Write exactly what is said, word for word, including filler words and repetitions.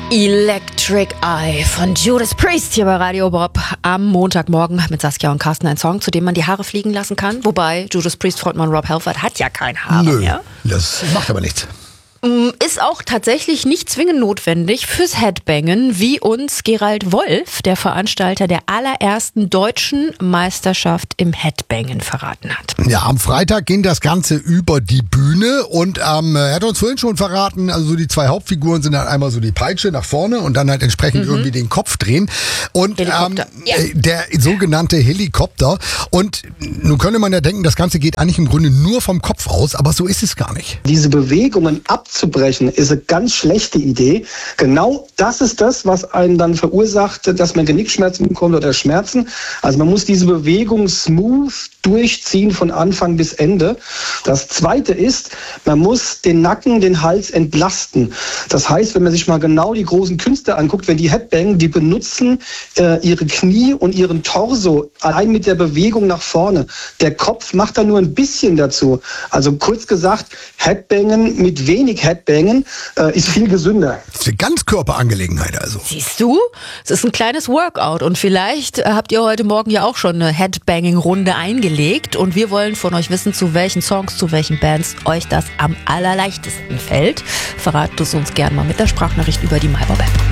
Electric Eye von Judas Priest hier bei Radio Bob am Montagmorgen mit Saskia und Carsten. Ein Song, zu dem man die Haare fliegen lassen kann. Wobei Judas Priest Frontmann Rob Halford hat ja keine Haare Nö, mehr. Das macht aber nichts. Ist auch tatsächlich nicht zwingend notwendig fürs Headbangen, wie uns Gerald Wolf, der Veranstalter der allerersten deutschen Meisterschaft im Headbangen, verraten hat. Ja, am Freitag ging das Ganze über die Bühne und ähm, er hat uns vorhin schon verraten, also so die zwei Hauptfiguren sind halt einmal so die Peitsche nach vorne und dann halt entsprechend mhm. irgendwie den Kopf drehen. Und ähm, ja. der sogenannte Helikopter. Und nun könnte man ja denken, das Ganze geht eigentlich im Grunde nur vom Kopf aus, aber so ist es gar nicht. Diese Bewegungen ab zu brechen, ist eine ganz schlechte Idee. Genau das ist das, was einen dann verursacht, dass man Genickschmerzen bekommt oder Schmerzen. Also man muss diese Bewegung smooth durchziehen von Anfang bis Ende. Das Zweite ist, man muss den Nacken, den Hals entlasten. Das heißt, wenn man sich mal genau die großen Künstler anguckt, wenn die Headbangen, die benutzen äh, ihre Knie und ihren Torso allein mit der Bewegung nach vorne. Der Kopf macht da nur ein bisschen dazu. Also kurz gesagt, Headbangen mit wenig Headbangen äh, ist viel gesünder. Das ist eine Ganzkörperangelegenheit also. Siehst du? Es ist ein kleines Workout und vielleicht äh, habt ihr heute Morgen ja auch schon eine Headbanging-Runde eingelegt und wir wollen von euch wissen, zu welchen Songs, zu welchen Bands euch das am allerleichtesten fällt. Verratet es uns gerne mal mit der Sprachnachricht über die MyBob App.